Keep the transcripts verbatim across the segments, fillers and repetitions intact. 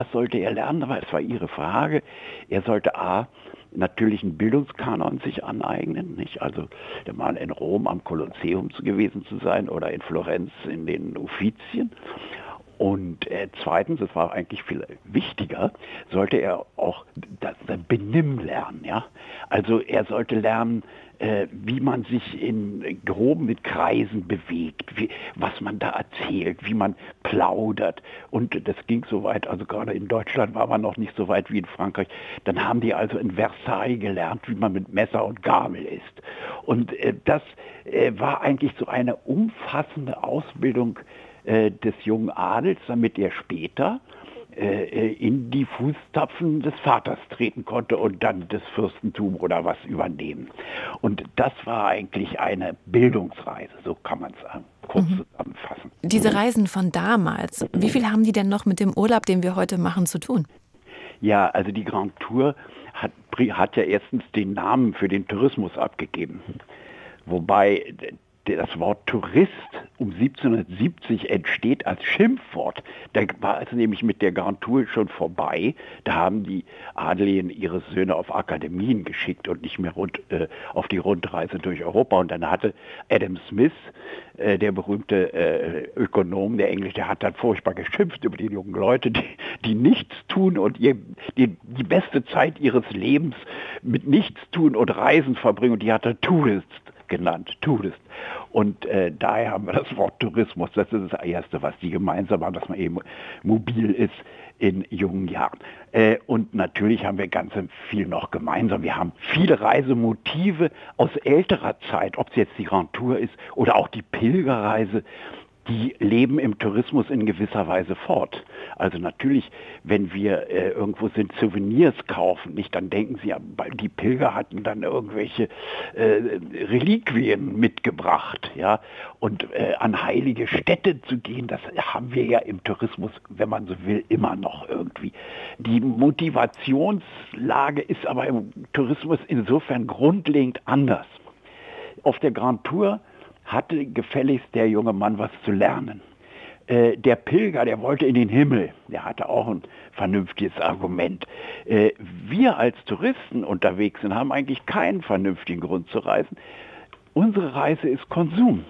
Was sollte er lernen? Aber es war Ihre Frage. Er sollte A, natürlich einen Bildungskanon sich aneignen, nicht? Also mal in Rom am Kolosseum gewesen zu sein oder in Florenz in den Uffizien. Und äh, zweitens, das war eigentlich viel wichtiger, sollte er auch das, das Benimm lernen. Ja? Also er sollte lernen, äh, wie man sich in groben Kreisen bewegt, wie, was man da erzählt, wie man plaudert. Und das ging so weit, also gerade in Deutschland war man noch nicht so weit wie in Frankreich. Dann haben die also in Versailles gelernt, wie man mit Messer und Gabel isst. Und äh, das äh, war eigentlich so eine umfassende Ausbildung des jungen Adels, damit er später äh, in die Fußstapfen des Vaters treten konnte und dann das Fürstentum oder was übernehmen. Und das war eigentlich eine Bildungsreise, so kann man es kurz mhm. zusammenfassen. Diese Reisen von damals, wie viel haben die denn noch mit dem Urlaub, den wir heute machen, zu tun? Ja, also die Grand Tour hat, hat ja erstens den Namen für den Tourismus abgegeben, wobei das Wort Tourist um siebzehnhundertsiebzig entsteht als Schimpfwort. Da war es nämlich mit der Grand Tour schon vorbei. Da haben die Adeligen ihre Söhne auf Akademien geschickt und nicht mehr rund, äh, auf die Rundreise durch Europa. Und dann hatte Adam Smith, äh, der berühmte äh, Ökonom, der Englisch, der hat dann furchtbar geschimpft über die jungen Leute, die, die nichts tun und ihr, die, die beste Zeit ihres Lebens mit nichts tun und Reisen verbringen. Und die hat er Tourist genannt, Tourist. Und äh, daher haben wir das Wort Tourismus. Das ist das Erste, was die gemeinsam haben, dass man eben mobil ist in jungen Jahren. Äh, und natürlich haben wir ganz viel noch gemeinsam. Wir haben viele Reisemotive aus älterer Zeit, ob es jetzt die Grand Tour ist oder auch die Pilgerreise. Die leben im Tourismus in gewisser Weise fort. Also natürlich, wenn wir äh, irgendwo sind, Souvenirs kaufen, nicht, dann denken Sie, ja, die Pilger hatten dann irgendwelche äh, Reliquien mitgebracht, ja, und äh, an heilige Städte zu gehen, das haben wir ja im Tourismus, wenn man so will, immer noch irgendwie. Die Motivationslage ist aber im Tourismus insofern grundlegend anders. Auf der Grand Tour hatte gefälligst der junge Mann was zu lernen. Äh, der Pilger, der wollte in den Himmel, der hatte auch ein vernünftiges Argument. Äh, wir als Touristen unterwegs sind, haben eigentlich keinen vernünftigen Grund zu reisen. Unsere Reise ist Konsum.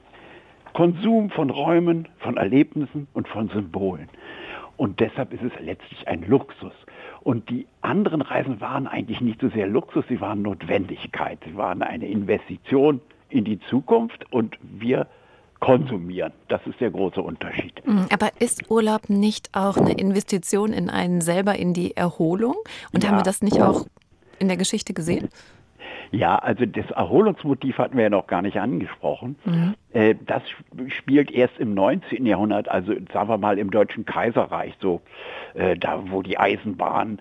Konsum von Räumen, von Erlebnissen und von Symbolen. Und deshalb ist es letztlich ein Luxus. Und die anderen Reisen waren eigentlich nicht so sehr Luxus, sie waren Notwendigkeit. Sie waren eine Investition in die Zukunft und wir konsumieren. Das ist der große Unterschied. Aber ist Urlaub nicht auch eine Investition in einen selber, in die Erholung? Und ja. Haben wir das nicht auch in der Geschichte gesehen? Ja, also das Erholungsmotiv hatten wir ja noch gar nicht angesprochen. Mhm. Das spielt erst im neunzehnten Jahrhundert, also sagen wir mal im Deutschen Kaiserreich, so da wo die Eisenbahn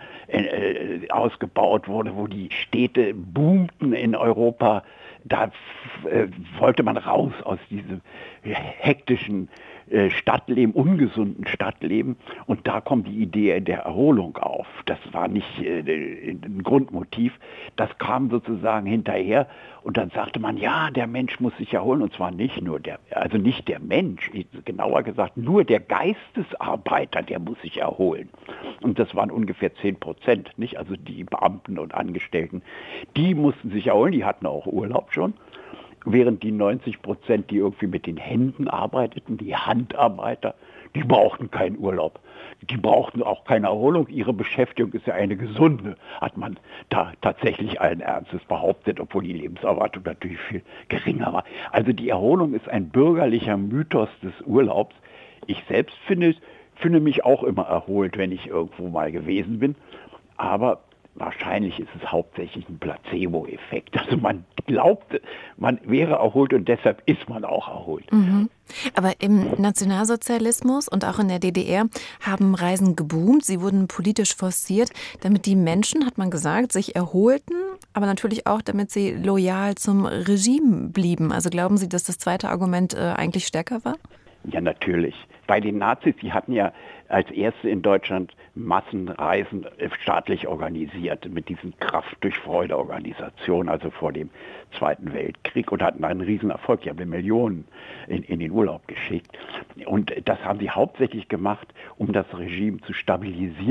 ausgebaut wurde, wo die Städte boomten in Europa. Da äh, wollte man raus aus diesem hektischen äh, Stadtleben, ungesunden Stadtleben. Und da kommt die Idee der Erholung auf. Das war nicht äh, ein Grundmotiv. Das kam sozusagen hinterher. Und dann sagte man, ja, der Mensch muss sich erholen. Und zwar nicht nur der, also nicht der Mensch, genauer gesagt, nur der Geistesarbeiter, der muss sich erholen. Und das waren ungefähr zehn Prozent, nicht? Also die Beamten und Angestellten, die mussten sich erholen, die hatten auch Urlaub schon. Während die neunzig Prozent, die irgendwie mit den Händen arbeiteten, die Handarbeiter, die brauchten keinen Urlaub. Die brauchten auch keine Erholung. Ihre Beschäftigung ist ja eine gesunde, hat man da tatsächlich allen Ernstes behauptet, obwohl die Lebenserwartung natürlich viel geringer war. Also die Erholung ist ein bürgerlicher Mythos des Urlaubs. Ich selbst finde, finde mich auch immer erholt, wenn ich irgendwo mal gewesen bin. Aber wahrscheinlich ist es hauptsächlich ein Placebo-Effekt. Also man glaubt, man wäre erholt und deshalb ist man auch erholt. Mhm. Aber im Nationalsozialismus und auch in der D D R haben Reisen geboomt. Sie wurden politisch forciert, damit die Menschen, hat man gesagt, sich erholten, aber natürlich auch, damit sie loyal zum Regime blieben. Also glauben Sie, dass das zweite Argument äh, eigentlich stärker war? Ja, natürlich. Bei den Nazis, die hatten ja als erste in Deutschland Massenreisen staatlich organisiert mit diesen Kraft durch Freude Organisationen, also vor dem Zweiten Weltkrieg, und hatten einen Riesenerfolg. Die haben Millionen in, in den Urlaub geschickt. Und das haben sie hauptsächlich gemacht, um das Regime zu stabilisieren.